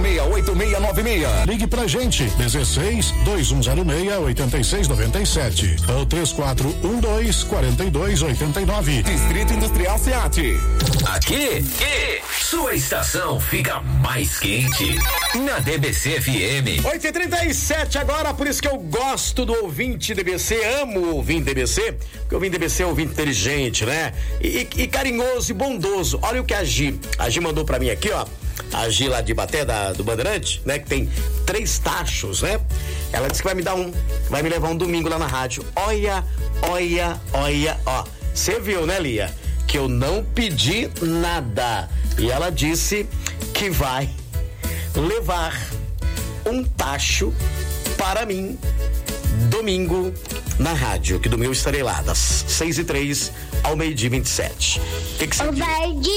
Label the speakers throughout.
Speaker 1: 36869696.
Speaker 2: Ligue pra gente, 16-2106-8697 ou 3412-4289.
Speaker 1: Distrito Industrial SEAT.
Speaker 3: Aqui, sua estação fica mais quente. Na DBC FM.
Speaker 4: 8h37 agora, por isso que eu gosto do ouvinte DBC, amo o ouvinte DBC, porque o ouvinte DBC é um ouvinte inteligente, né? E carinhoso e bondoso. Olha o que a Gi mandou pra mim aqui, ó. A Gi lá de Baté, do Bandeirante, né? Que tem 3 tachos, né? Ela disse que vai me levar um domingo lá na rádio. Olha, ó. Você viu, né, Lia? Que eu não pedi nada. E ela disse que vai levar um tacho para mim domingo na rádio, que domingo eu estarei lá das 6h03 ao 12h27. O que você diz?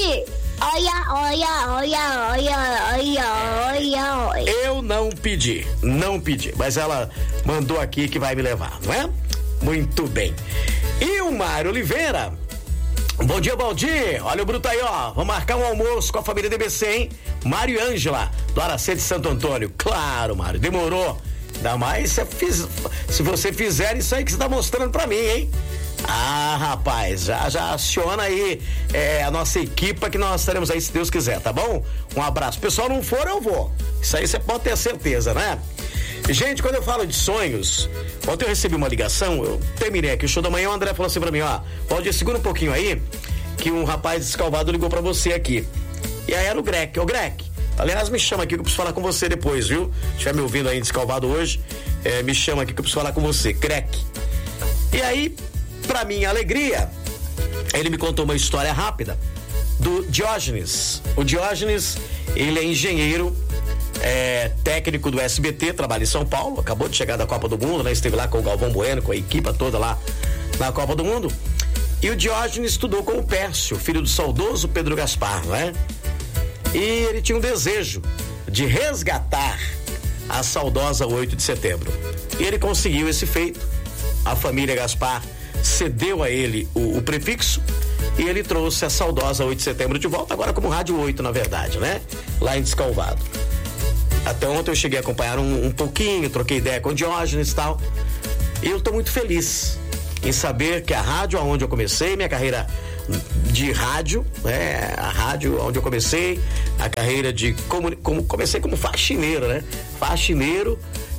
Speaker 4: Olha. Eu não pedi, mas ela mandou aqui que vai me levar, não é? Muito bem. E o Mário Oliveira, bom dia, Baldir. Olha o Bruto aí, ó. Vamos marcar um almoço com a família DBC, hein? Mário e Ângela, do Aracê de Santo Antônio. Claro, Mário, demorou. Ainda mais se você fizer isso aí que você tá mostrando pra mim, hein? Ah, rapaz, já aciona aí a nossa equipe que nós estaremos aí, se Deus quiser, tá bom? Um abraço. Pessoal, não for, eu vou. Isso aí você pode ter certeza, né? Gente, quando eu falo de sonhos, ontem eu recebi uma ligação, eu terminei aqui o show da manhã, o André falou assim pra mim, ó, Valdir, segura um pouquinho aí, que um rapaz descalvado ligou pra você aqui. E aí era o Greg. Ô, Greg, aliás, me chama aqui que eu preciso falar com você depois, viu? Se estiver me ouvindo aí descalvado hoje, me chama aqui que eu preciso falar com você, Greg. E aí, pra minha alegria, ele me contou uma história rápida do Diógenes. O Diógenes, ele é engenheiro, técnico do SBT, trabalha em São Paulo, acabou de chegar da Copa do Mundo, né? Esteve lá com o Galvão Bueno, com a equipa toda lá na Copa do Mundo. E o Diógenes estudou com o Pércio, filho do saudoso Pedro Gaspar, né? E ele tinha um desejo de resgatar a saudosa 8 de setembro. E ele conseguiu esse feito. A família Gaspar cedeu a ele o prefixo e ele trouxe a saudosa 8 de setembro de volta, agora como Rádio 8, na verdade, né? Lá em Descalvado. Até ontem eu cheguei a acompanhar um pouquinho, troquei ideia com o Diógenes e tal. E eu tô muito feliz em saber que a rádio aonde eu comecei, minha carreira de rádio, né? A rádio onde eu comecei, a carreira de comecei como faxineiro, né? Faxineiro,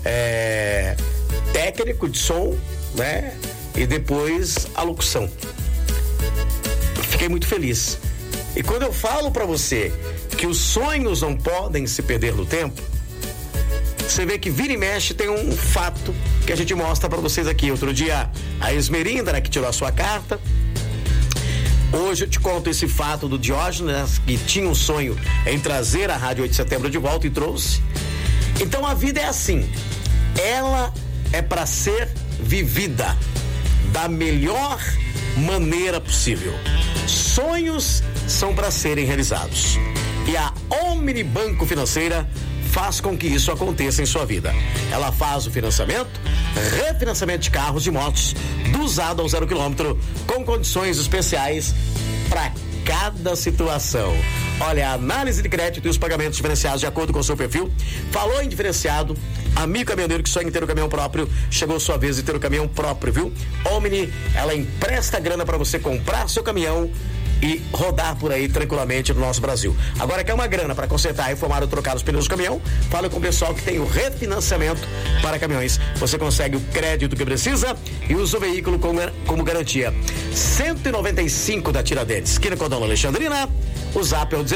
Speaker 4: técnico de som, né? E depois a locução. Fiquei muito feliz. E quando eu falo pra você que os sonhos não podem se perder no tempo, você vê que vira e mexe tem um fato que a gente mostra pra vocês aqui. Outro dia a Esmerinda, né, que tirou a sua carta. Hoje eu te conto esse fato do Diógenes, né, que tinha um sonho em trazer a Rádio 8 de Setembro de volta e trouxe. Então a vida é assim, ela é pra ser vivida da melhor maneira possível. Sonhos são para serem realizados. E a Omnibanco Financeira faz com que isso aconteça em sua vida. Ela faz o financiamento, refinanciamento de carros e motos, do usado ao 0 km, com condições especiais para cada situação. Olha, a análise de crédito e os pagamentos diferenciados de acordo com o seu perfil. Falou em diferenciado, amigo caminhoneiro que sonha em ter o caminhão próprio, chegou sua vez de ter o caminhão próprio, viu? Omni, ela empresta grana para você comprar seu caminhão e rodar por aí tranquilamente no nosso Brasil. Agora quer uma grana para consertar, reformar ou trocar os pneus do caminhão? Fala com o pessoal que tem o refinanciamento para caminhões. Você consegue o crédito que precisa e usa o veículo como garantia. 195 da Tiradentes, esquina com a Dona Alexandrina. O zap é o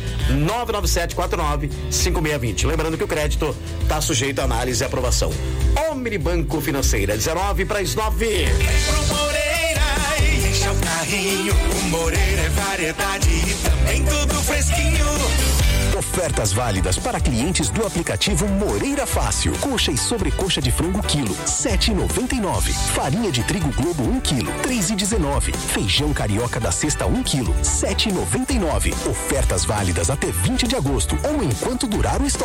Speaker 4: 16-99749-5620. Lembrando que o crédito está sujeito a análise e aprovação. Omnibanco Financeira, 19 para as 9.
Speaker 5: Vem pro Moreira e enche o carrinho. O Moreira é variedade e também tudo fresquinho.
Speaker 6: Ofertas válidas para clientes do aplicativo Moreira Fácil. Coxa e sobrecoxa de frango quilo, 7,99. Farinha de trigo Globo 1 quilo, 3,19. Feijão carioca da cesta 1 quilo, 7,99. Ofertas válidas até 20 de agosto ou enquanto durar o estoque.